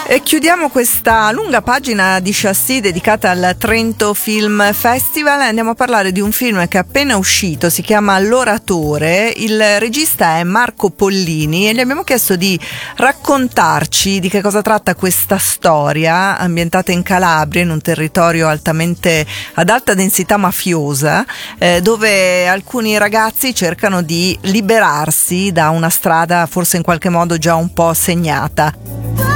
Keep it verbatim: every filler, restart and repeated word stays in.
E chiudiamo questa lunga pagina di chassis dedicata al Trento Film Festival e andiamo a parlare di un film che è appena uscito, si chiama L'Oratore. Il regista è Marco Pollini e gli abbiamo chiesto di raccontarci di che cosa tratta questa storia ambientata in Calabria, in un territorio altamente ad alta densità mafiosa, eh, dove alcuni ragazzi cercano di liberarsi da una strada forse in qualche modo già un po' segnata.